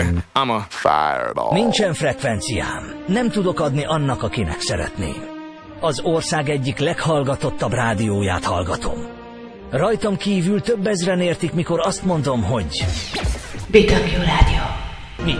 I'm a fireball. Nincsen frekvenciám. Nem tudok adni annak, akinek szeretném. Az ország egyik leghallgatottabb rádióját hallgatom. Rajtam kívül több ezren értik, mikor azt mondom, hogy... BW Rádió.